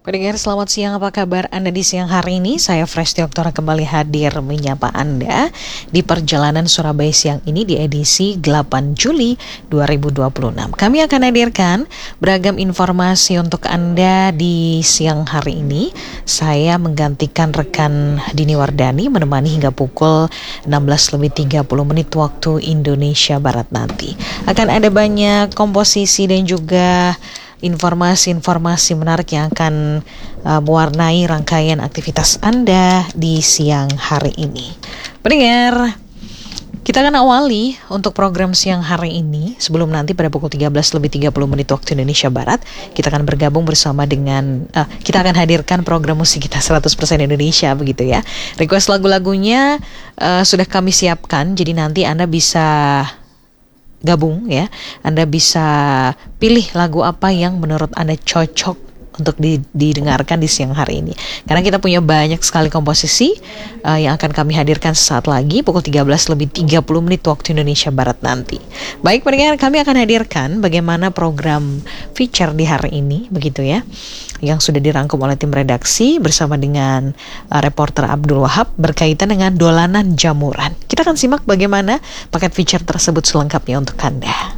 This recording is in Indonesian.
Pendengar selamat siang, apa kabar Anda di siang hari ini? Saya Fresh Oktora kembali hadir menyapa Anda di perjalanan Surabaya siang ini di edisi 8 Juli 2026. Kami akan hadirkan beragam informasi untuk Anda di siang hari ini. Saya menggantikan rekan Dini Wardani menemani hingga pukul 16:30 waktu Indonesia Barat nanti. Akan ada banyak komposisi dan juga informasi-informasi menarik yang akan mewarnai rangkaian aktivitas Anda di siang hari ini. Pendengar, kita akan awali untuk program siang hari ini sebelum nanti pada pukul 13:30 waktu Indonesia Barat kita akan bergabung bersama dengan kita akan hadirkan program musik kita 100% Indonesia begitu ya. Request lagu-lagunya sudah kami siapkan, jadi nanti Anda bisa gabung ya. Anda bisa pilih lagu apa yang menurut Anda cocok untuk didengarkan di siang hari ini. Karena kita punya banyak sekali komposisi yang akan kami hadirkan sesaat lagi pukul 13:30 waktu Indonesia Barat nanti. Baik pendengar, kami akan hadirkan bagaimana program feature di hari ini begitu ya, yang sudah dirangkum oleh tim redaksi bersama dengan reporter Abdul Wahab berkaitan dengan dolanan jamuran. Kita akan simak bagaimana paket feature tersebut selengkapnya untuk Anda.